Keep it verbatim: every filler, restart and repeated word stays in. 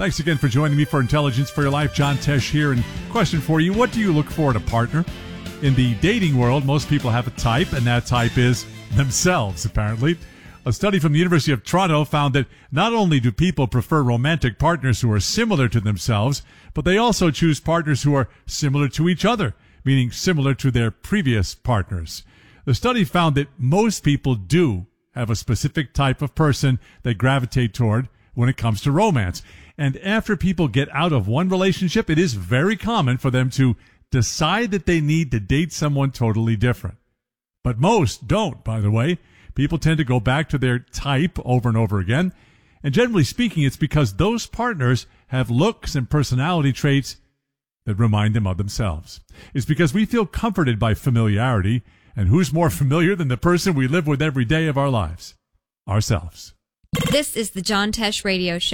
Thanks again for joining me for Intelligence for Your Life. John Tesh here. And question for you, what do you look for in a partner? In the dating world, most people have a type, and that type is themselves, apparently. A study from the University of Toronto found that not only do people prefer romantic partners who are similar to themselves, but they also choose partners who are similar to each other, meaning similar to their previous partners. The study found that most people do have a specific type of person they gravitate toward when it comes to romance. And after people get out of one relationship, it is very common for them to decide that they need to date someone totally different. But most don't, by the way. People tend to go back to their type over and over again. And generally speaking, it's because those partners have looks and personality traits that remind them of themselves. It's because we feel comforted by familiarity. And who's more familiar than the person we live with every day of our lives? Ourselves. This is the John Tesh Radio Show.